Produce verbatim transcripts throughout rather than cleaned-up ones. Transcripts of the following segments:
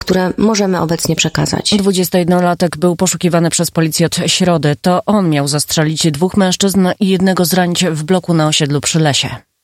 które możemy obecnie przekazać. dwudziestojednolatek był poszukiwany przez policję od środy. To on miał zastrzelić dwóch mężczyzn i jednego zranić w bloku na osiedlu przy Lesie.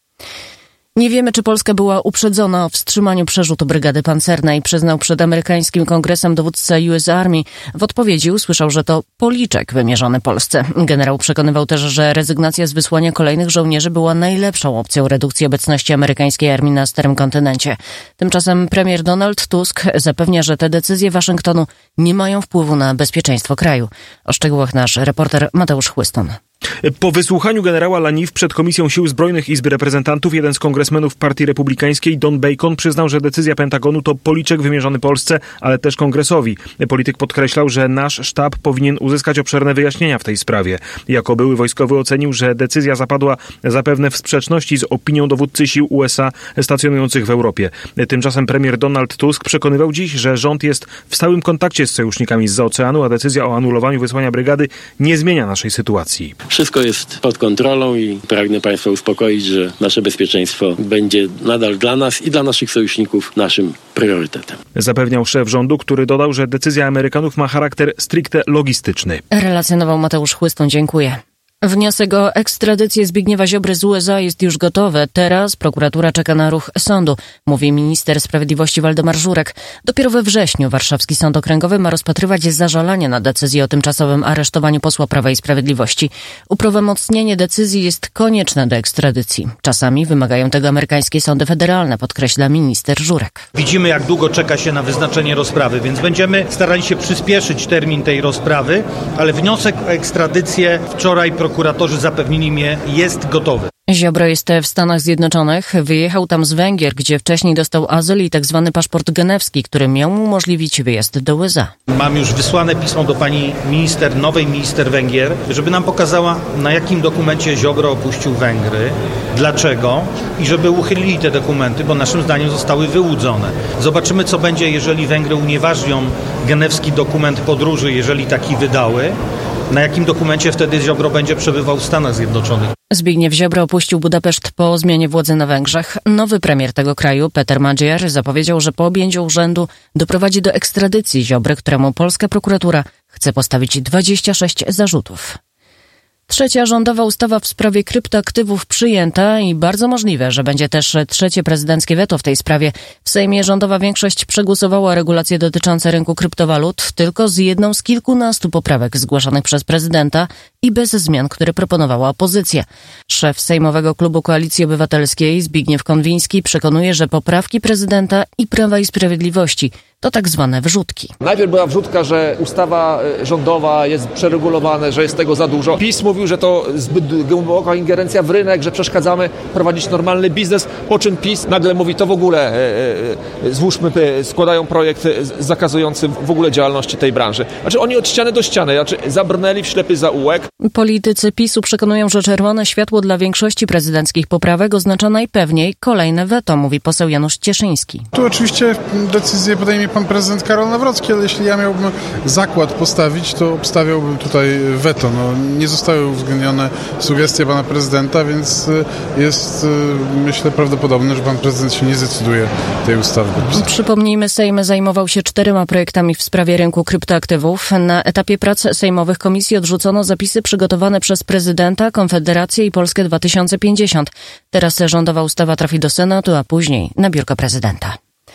Nie wiemy, czy Polska była uprzedzona o wstrzymaniu przerzutu brygady pancernej, przyznał przed amerykańskim kongresem dowódca U S Army. W odpowiedzi usłyszał, że to policzek wymierzony Polsce. Generał przekonywał też, że rezygnacja z wysłania kolejnych żołnierzy była najlepszą opcją redukcji obecności amerykańskiej armii na starym kontynencie. Tymczasem premier Donald Tusk zapewnia, że te decyzje Waszyngtonu nie mają wpływu na bezpieczeństwo kraju. O szczegółach nasz reporter Mateusz Chłyston. Po wysłuchaniu generała Laniw przed Komisją Sił Zbrojnych Izby Reprezentantów jeden z kongresmenów Partii Republikańskiej, Don Bacon, przyznał, że decyzja Pentagonu to policzek wymierzony Polsce, ale też kongresowi. Polityk podkreślał, że nasz sztab powinien uzyskać obszerne wyjaśnienia w tej sprawie. Jako były wojskowy ocenił, że decyzja zapadła zapewne w sprzeczności z opinią dowódcy sił U S A stacjonujących w Europie. Tymczasem premier Donald Tusk przekonywał dziś, że rząd jest w stałym kontakcie z sojusznikami zza oceanu, a decyzja o anulowaniu wysłania brygady nie zmienia naszej sytuacji. Wszystko jest pod kontrolą i pragnę Państwa uspokoić, że nasze bezpieczeństwo będzie nadal dla nas i dla naszych sojuszników naszym priorytetem. Zapewniał szef rządu, który dodał, że decyzja Amerykanów ma charakter stricte logistyczny. Relacjonował Mateusz Chłyston, dziękuję. Wniosek o ekstradycję Zbigniewa Ziobry z U S A jest już gotowy. Teraz prokuratura czeka na ruch sądu, mówi minister sprawiedliwości Waldemar Żurek. Dopiero we wrześniu Warszawski Sąd Okręgowy ma rozpatrywać zażalanie na decyzję o tymczasowym aresztowaniu posła Prawa i Sprawiedliwości. Uprawomocnienie decyzji jest konieczne do ekstradycji. Czasami wymagają tego amerykańskie sądy federalne, podkreśla minister Żurek. Widzimy, jak długo czeka się na wyznaczenie rozprawy, więc będziemy starali się przyspieszyć termin tej rozprawy, ale wniosek o ekstradycję wczoraj prokuratorzy zapewnili mnie, jest gotowy. Ziobro jest w Stanach Zjednoczonych. Wyjechał tam z Węgier, gdzie wcześniej dostał azyl i tak zwany paszport genewski, który miał mu umożliwić wyjazd do U S A. Mam już wysłane pismo do pani minister, nowej minister Węgier, żeby nam pokazała, na jakim dokumencie Ziobro opuścił Węgry, dlaczego i żeby uchylili te dokumenty, bo naszym zdaniem zostały wyłudzone. Zobaczymy, co będzie, jeżeli Węgry unieważnią genewski dokument podróży, jeżeli taki wydały. Na jakim dokumencie wtedy Ziobro będzie przebywał w Stanach Zjednoczonych. Zbigniew Ziobro opuścił Budapeszt po zmianie władzy na Węgrzech. Nowy premier tego kraju, Peter Magyar, zapowiedział, że po objęciu urzędu doprowadzi do ekstradycji Ziobry, któremu polska prokuratura chce postawić dwadzieścia sześć zarzutów. Trzecia rządowa ustawa w sprawie kryptoaktywów przyjęta i bardzo możliwe, że będzie też trzecie prezydenckie weto w tej sprawie. W Sejmie rządowa większość przegłosowała regulacje dotyczące rynku kryptowalut tylko z jedną z kilkunastu poprawek zgłaszanych przez prezydenta i bez zmian, które proponowała opozycja. Szef Sejmowego Klubu Koalicji Obywatelskiej Zbigniew Konwiński przekonuje, że poprawki prezydenta i Prawa i Sprawiedliwości to tak zwane wrzutki. Najpierw była wrzutka, że ustawa rządowa jest przeregulowana, że jest tego za dużo. PiS mówił, że to zbyt głęboka ingerencja w rynek, że przeszkadzamy prowadzić normalny biznes, po czym PiS nagle mówi, to w ogóle e, e, złóżmy, e, składają projekt zakazujący w ogóle działalności tej branży. Znaczy oni od ściany do ściany, znaczy zabrnęli w ślepy zaułek. Politycy PiSu przekonują, że czerwone światło dla większości prezydenckich poprawek oznacza najpewniej kolejne weto, mówi poseł Janusz Cieszyński. Tu oczywiście decyzję podejmie pan prezydent Karol Nawrocki, ale jeśli ja miałbym zakład postawić, to obstawiałbym tutaj weto. No, nie zostały uwzględnione sugestie pana prezydenta, więc jest, myślę, prawdopodobne, że pan prezydent się nie zdecyduje tej ustawy. Przypomnijmy, Sejm zajmował się czterema projektami w sprawie rynku kryptoaktywów. Na etapie prac sejmowych komisji odrzucono zapisy przygotowane przez prezydenta, Konfederację i Polskę dwa tysiące pięćdziesiąt. Teraz rządowa ustawa trafi do Senatu, a później na biurko prezydenta.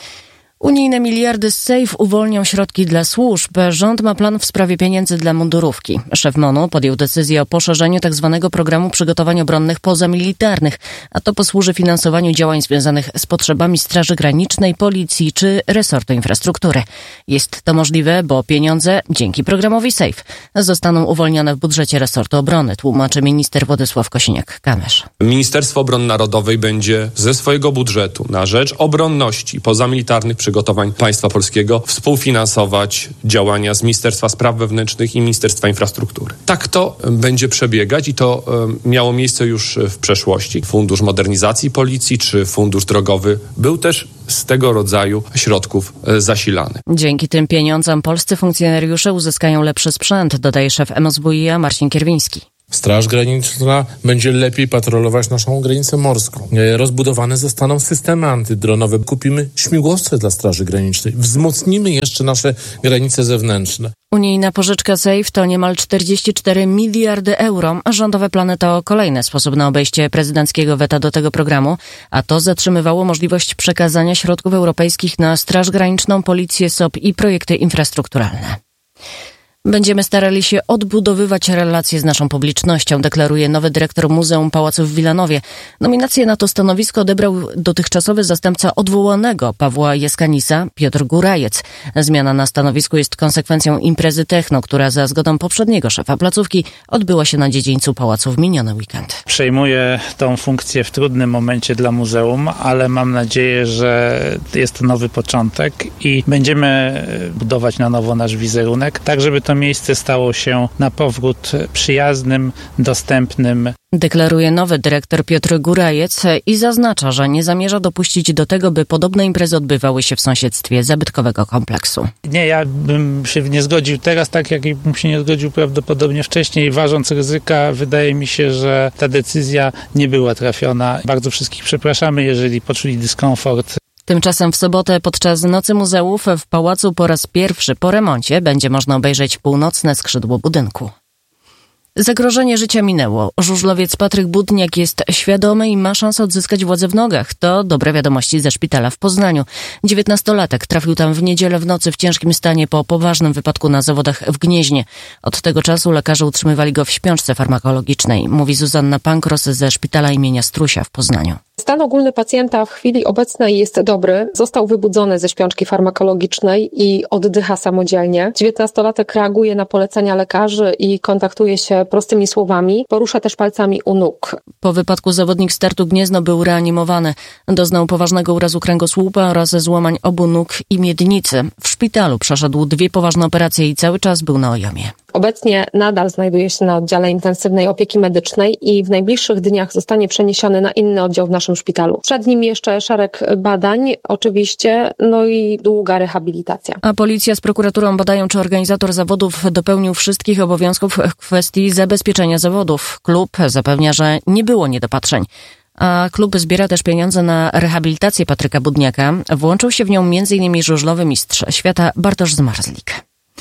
Unijne miliardy z Sejf uwolnią środki dla służb. Rząd ma plan w sprawie pieniędzy dla mundurówki. Szef M O N-u podjął decyzję o poszerzeniu tzw. programu przygotowań obronnych pozamilitarnych, a to posłuży finansowaniu działań związanych z potrzebami Straży Granicznej, Policji czy resortu infrastruktury. Jest to możliwe, bo pieniądze dzięki programowi Sejf zostaną uwolnione w budżecie resortu obrony, tłumaczy minister Władysław Kosiniak-Kamysz. Ministerstwo Obrony Narodowej będzie ze swojego budżetu na rzecz obronności pozamilitarnych przygotowań państwa polskiego współfinansować działania z Ministerstwa Spraw Wewnętrznych i Ministerstwa Infrastruktury. Tak to będzie przebiegać i to e, miało miejsce już w przeszłości. Fundusz Modernizacji Policji czy Fundusz Drogowy był też z tego rodzaju środków e, zasilany. Dzięki tym pieniądzom polscy funkcjonariusze uzyskają lepszy sprzęt, dodaje szef M O S W i a Marcin Kierwiński. Straż Graniczna będzie lepiej patrolować naszą granicę morską. Rozbudowane zostaną systemy antydronowe. Kupimy śmigłowce dla Straży Granicznej. Wzmocnimy jeszcze nasze granice zewnętrzne. Unijna pożyczka SAFE to niemal czterdzieści cztery miliardy euro, a rządowe plany to kolejny sposób na obejście prezydenckiego weta do tego programu, a to zatrzymywało możliwość przekazania środków europejskich na Straż Graniczną, Policję, S O P i projekty infrastrukturalne. Będziemy starali się odbudowywać relacje z naszą publicznością, deklaruje nowy dyrektor Muzeum Pałacu w Wilanowie. Nominację na to stanowisko odebrał dotychczasowy zastępca odwołanego Pawła Jaskanisa, Piotr Gurajec. Zmiana na stanowisku jest konsekwencją imprezy techno, która za zgodą poprzedniego szefa placówki odbyła się na dziedzińcu pałacu w miniony weekend. Przejmuję tą funkcję w trudnym momencie dla muzeum, ale mam nadzieję, że jest to nowy początek i będziemy budować na nowo nasz wizerunek, tak żeby to To miejsce stało się na powrót przyjaznym, dostępnym. Deklaruje nowy dyrektor Piotr Gurajec i zaznacza, że nie zamierza dopuścić do tego, by podobne imprezy odbywały się w sąsiedztwie zabytkowego kompleksu. Nie, ja bym się nie zgodził teraz, tak jak bym się nie zgodził prawdopodobnie wcześniej. Ważąc ryzyka, wydaje mi się, że ta decyzja nie była trafiona. Bardzo wszystkich przepraszamy, jeżeli poczuli dyskomfort. Tymczasem w sobotę podczas Nocy Muzeów w pałacu po raz pierwszy po remoncie będzie można obejrzeć północne skrzydło budynku. Zagrożenie życia minęło. Żużlowiec Patryk Budniak jest świadomy i ma szansę odzyskać władzę w nogach. To dobre wiadomości ze szpitala w Poznaniu. dziewiętnastolatek trafił tam w niedzielę w nocy w ciężkim stanie po poważnym wypadku na zawodach w Gnieźnie. Od tego czasu lekarze utrzymywali go w śpiączce farmakologicznej, mówi Zuzanna Pankros ze szpitala imienia Strusia w Poznaniu. Stan ogólny pacjenta w chwili obecnej jest dobry. Został wybudzony ze śpiączki farmakologicznej i oddycha samodzielnie. dziewiętnastolatek reaguje na polecenia lekarzy i kontaktuje się prostymi słowami. Porusza też palcami u nóg. Po wypadku zawodnik startu Gniezno był reanimowany. Doznał poważnego urazu kręgosłupa oraz złamań obu nóg i miednicy. W szpitalu przeszedł dwie poważne operacje i cały czas był na ojomie. Obecnie nadal znajduje się na oddziale intensywnej opieki medycznej i w najbliższych dniach zostanie przeniesiony na inny oddział w naszym szpitalu. Przed nim jeszcze szereg badań, oczywiście, no i długa rehabilitacja. A policja z prokuraturą badają, czy organizator zawodów dopełnił wszystkich obowiązków w kwestii zabezpieczenia zawodów. Klub zapewnia, że nie było niedopatrzeń. A klub zbiera też pieniądze na rehabilitację Patryka Budniaka. Włączył się w nią między innymi żużlowy mistrz świata Bartosz Zmarzlik.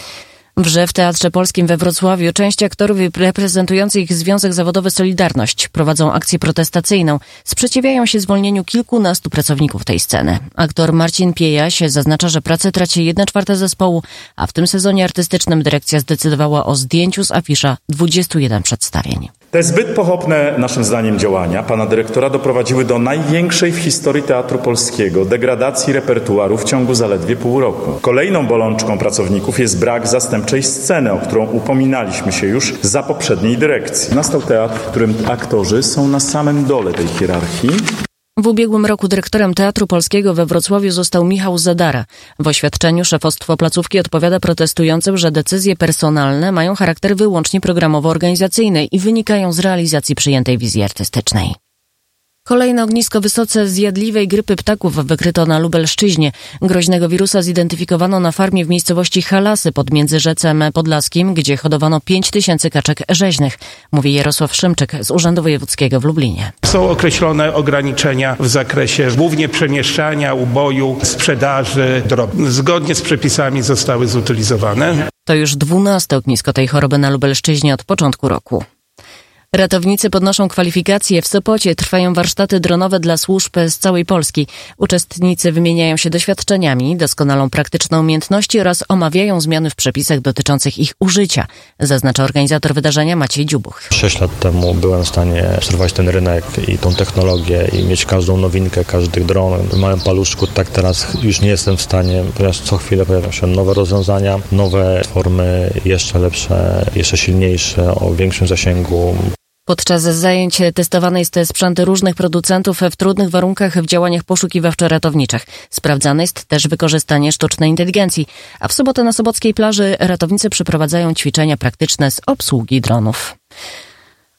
Wrze w Teatrze Polskim we Wrocławiu część aktorów reprezentujących Związek Zawodowy Solidarność prowadzą akcję protestacyjną. Sprzeciwiają się zwolnieniu kilkunastu pracowników tej sceny. Aktor Marcin Piejaś zaznacza, że pracę traci jedna czwarta zespołu, a w tym sezonie artystycznym dyrekcja zdecydowała o zdjęciu z afisza dwudziestu jeden przedstawień. Te zbyt pochopne, naszym zdaniem, działania pana dyrektora doprowadziły do największej w historii Teatru Polskiego degradacji repertuaru w ciągu zaledwie pół roku. Kolejną bolączką pracowników jest brak zastępczej sceny, o którą upominaliśmy się już za poprzedniej dyrekcji. Nastał teatr, w którym aktorzy są na samym dole tej hierarchii. W ubiegłym roku dyrektorem Teatru Polskiego we Wrocławiu został Michał Zadara. W oświadczeniu szefostwo placówki odpowiada protestującym, że decyzje personalne mają charakter wyłącznie programowo-organizacyjny i wynikają z realizacji przyjętej wizji artystycznej. Kolejne ognisko wysoce zjadliwej grypy ptaków wykryto na Lubelszczyźnie. Groźnego wirusa zidentyfikowano na farmie w miejscowości Halasy pod Międzyrzecem Podlaskim, gdzie hodowano pięć tysięcy kaczek rzeźnych, mówi Jarosław Szymczyk z Urzędu Wojewódzkiego w Lublinie. Są określone ograniczenia w zakresie głównie przemieszczania, uboju, sprzedaży drobnych. Zgodnie z przepisami zostały zutylizowane. To już dwunaste ognisko tej choroby na Lubelszczyźnie od początku roku. Ratownicy podnoszą kwalifikacje. W Sopocie trwają warsztaty dronowe dla służb z całej Polski. Uczestnicy wymieniają się doświadczeniami, doskonalą praktyczne umiejętności oraz omawiają zmiany w przepisach dotyczących ich użycia, zaznacza organizator wydarzenia Maciej Dziubuch. Sześć lat temu byłem w stanie obserwować ten rynek i tą technologię i mieć każdą nowinkę, każdy dron w małym paluszku. Tak teraz już nie jestem w stanie, ponieważ co chwilę pojawiają się nowe rozwiązania, nowe formy, jeszcze lepsze, jeszcze silniejsze, o większym zasięgu. Podczas zajęć testowane jest sprzęt różnych producentów w trudnych warunkach w działaniach poszukiwawczo-ratowniczych. Sprawdzane jest też wykorzystanie sztucznej inteligencji. A w sobotę na sobockiej plaży ratownicy przeprowadzają ćwiczenia praktyczne z obsługi dronów.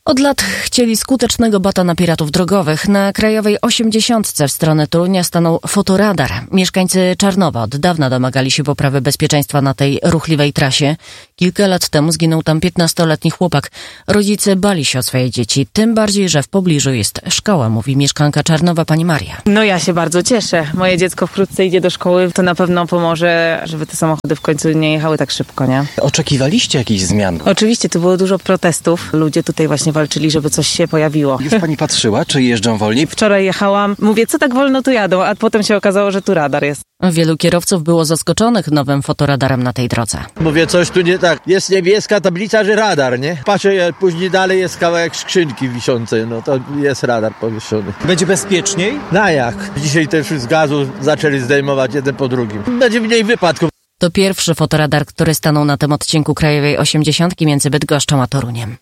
Od lat chcieli skutecznego bata na piratów drogowych. Na Krajowej osiemdziesiątce w stronę Torunia stanął fotoradar. Mieszkańcy Czarnowa od dawna domagali się poprawy bezpieczeństwa na tej ruchliwej trasie. Kilka lat temu zginął tam piętnastoletni chłopak. Rodzice bali się o swoje dzieci, tym bardziej, że w pobliżu jest szkoła, mówi mieszkanka Czarnowa pani Maria. No ja się bardzo cieszę. Moje dziecko wkrótce idzie do szkoły, to na pewno pomoże, żeby te samochody w końcu nie jechały tak szybko, nie? Oczekiwaliście jakichś zmian? Oczywiście, tu było dużo protestów. Ludzie tutaj właśnie walczyli, żeby coś się pojawiło. Już pani patrzyła, czy jeżdżą wolniej? Wczoraj jechałam, mówię, co tak wolno tu jadą, a potem się okazało, że tu radar jest. Wielu kierowców było zaskoczonych nowym fotoradarem na tej drodze. Mówię, coś tu nie tak. Jest niebieska tablica, że radar, nie? Patrzę, później dalej jest kawałek skrzynki wiszącej, no to jest radar powieszony. Będzie bezpieczniej? Na jak? Dzisiaj też z gazu zaczęli zdejmować jeden po drugim. Będzie mniej wypadków. To pierwszy fotoradar, który stanął na tym odcinku Krajowej osiemdziesiątki między Bydgoszczą a Toruniem.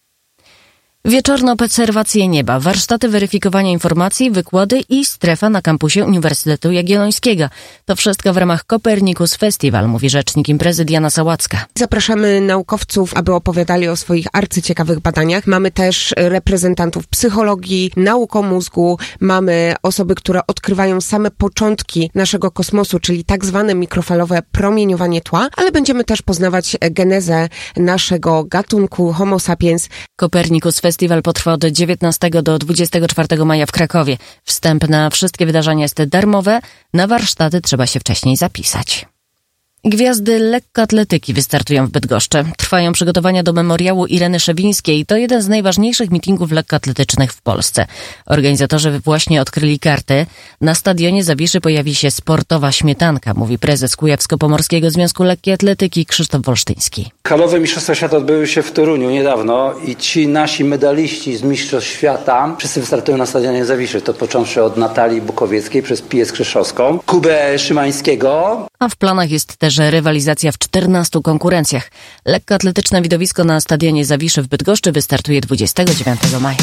Wieczorne obserwacje nieba, warsztaty weryfikowania informacji, wykłady i strefa na kampusie Uniwersytetu Jagiellońskiego. To wszystko w ramach Copernicus Festival, mówi rzecznik imprezy Diana Sałacka. Zapraszamy naukowców, aby opowiadali o swoich arcyciekawych badaniach. Mamy też reprezentantów psychologii, nauk o mózgu, mamy osoby, które odkrywają same początki naszego kosmosu, czyli tak zwane mikrofalowe promieniowanie tła, ale będziemy też poznawać genezę naszego gatunku Homo sapiens. Copernicus Festiwal potrwa od dziewiętnastego do dwudziestego czwartego maja w Krakowie. Wstęp na wszystkie wydarzenia jest darmowe, na warsztaty trzeba się wcześniej zapisać. Gwiazdy lekkoatletyki wystartują w Bydgoszczy. Trwają przygotowania do memoriału Ireny Szewińskiej. To jeden z najważniejszych mitingów lekkoatletycznych w Polsce. Organizatorzy właśnie odkryli karty. Na stadionie Zawiszy pojawi się sportowa śmietanka, mówi prezes Kujawsko-Pomorskiego Związku Lekkiej Atletyki Krzysztof Wolsztyński. Halowe Mistrzostwa Świata odbyły się w Toruniu niedawno i ci nasi medaliści z Mistrzostw Świata wszyscy wystartują na stadionie Zawiszy. To począwszy od Natalii Bukowieckiej przez Piję Skrzyszowską, Kubę Szymańskiego. A w planach jest też rywalizacja w czternastu konkurencjach. Lekkoatletyczne widowisko na stadionie Zawiszy w Bydgoszczy wystartuje dwudziestego dziewiątego maja.